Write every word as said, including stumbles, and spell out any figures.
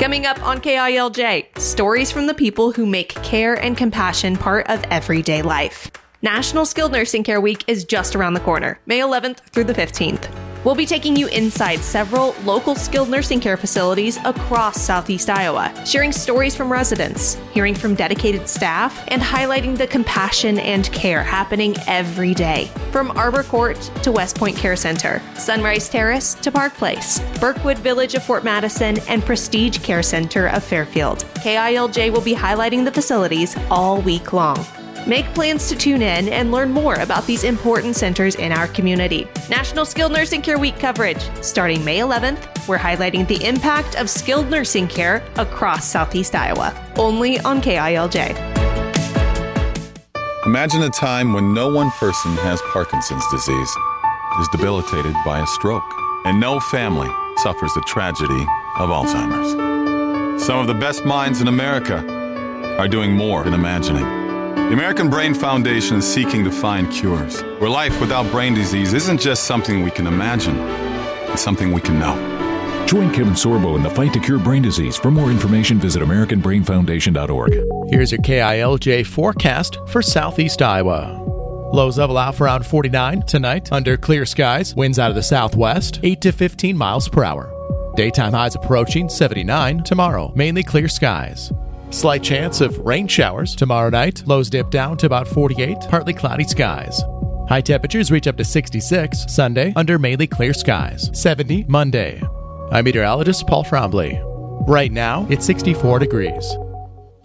Coming up on K I L J, stories from the people who make care and compassion part of everyday life. National Skilled Nursing Care Week is just around the corner, May eleventh through the fifteenth. We'll be taking you inside several local skilled nursing care facilities across Southeast Iowa, sharing stories from residents, hearing from dedicated staff, and highlighting the compassion and care happening every day. From Arbor Court to West Point Care Center, Sunrise Terrace to Park Place, Burkwood Village of Fort Madison, and Prestige Care Center of Fairfield. K I L J will be highlighting the facilities all week long. Make plans to tune in and learn more about these important centers in our community. National Skilled Nursing Care Week coverage. Starting May eleventh, we're highlighting the impact of skilled nursing care across Southeast Iowa. Only on K I L J. Imagine a time when no one person has Parkinson's disease, is debilitated by a stroke, and no family suffers the tragedy of Alzheimer's. Some of the best minds in America are doing more than imagining. The American Brain Foundation is seeking to find cures, where life without brain disease isn't just something we can imagine, it's something we can know. Join Kevin Sorbo in the fight to cure brain disease. For more information, visit american brain foundation dot org. Here's your K I L J forecast for Southeast Iowa. Lows level out for around forty-nine tonight under clear skies. Winds out of the southwest, eight to fifteen miles per hour. Daytime highs approaching seventy-nine tomorrow. Mainly clear skies. Slight chance of rain showers tomorrow night. Lows dip down to about forty-eight, partly cloudy skies. High temperatures reach up to sixty-six Sunday under mainly clear skies. seventy Monday. I'm meteorologist Paul Trombley. Right now, it's sixty-four degrees.